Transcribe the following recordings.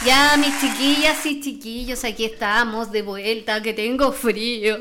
Ya, mis chiquillas y chiquillos, aquí estamos de vuelta, que tengo frío,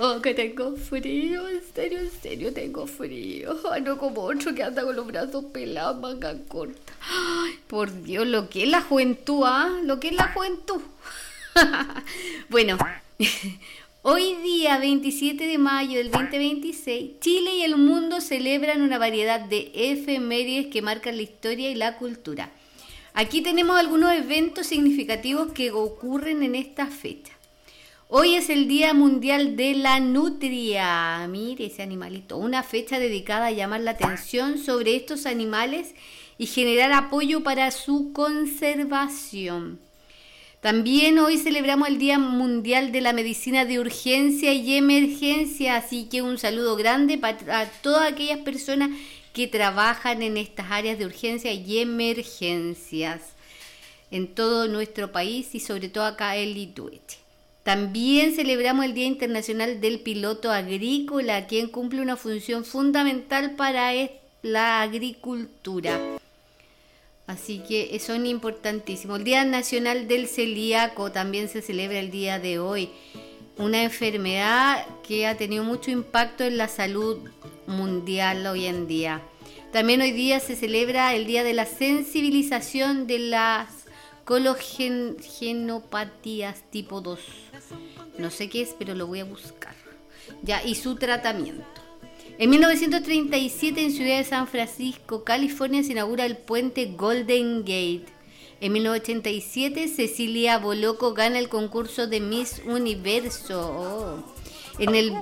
en serio tengo frío. Ay, no como otro que anda con los brazos pelados, manga corta. Ay, por Dios, lo que es la juventud, ¿ah? Lo que es la juventud. Bueno, hoy día 27 de mayo del 2026, Chile y el mundo celebran una variedad de efemérides que marcan la historia y la cultura. Aquí tenemos algunos eventos significativos que ocurren en esta fecha. Hoy es el Día Mundial de la Nutria. Mire ese animalito. Una fecha dedicada a llamar la atención sobre estos animales y generar apoyo para su conservación. También hoy celebramos el Día Mundial de la Medicina de Urgencia y Emergencia. Así que un saludo grande para todas aquellas personas que trabajan en estas áreas de urgencia y emergencias en todo nuestro país y sobre todo acá en Litueche. También celebramos el Día Internacional del Piloto Agrícola, quien cumple una función fundamental para la agricultura. Así que son importantísimos. El Día Nacional del Celíaco también se celebra el día de hoy. Una enfermedad que ha tenido mucho impacto en la salud mundial hoy en día. También hoy día se celebra el Día de la Sensibilización de las Coagulopatía tipo 2. No sé qué es, pero lo voy a buscar. Ya, y su tratamiento. En 1937, en Ciudad de San Francisco, California, se inaugura el puente Golden Gate. En 1987, Cecilia Boloco gana el concurso de Miss Universo. En el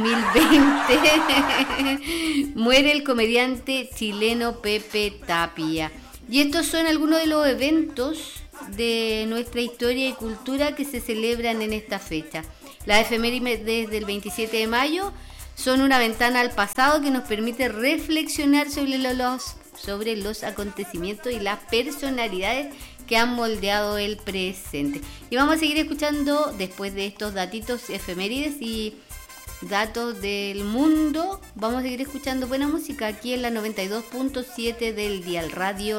2020 muere el comediante chileno Pepe Tapia. Y estos son algunos de los eventos de nuestra historia y cultura que se celebran en esta fecha. Las efemérides del 27 de mayo son una ventana al pasado que nos permite reflexionar sobre los acontecimientos y las personalidades que han moldeado el presente. Y vamos a seguir escuchando después de estos datitos efemérides y datos del mundo. Vamos a seguir escuchando buena música aquí en la 92.7 del Dial Radio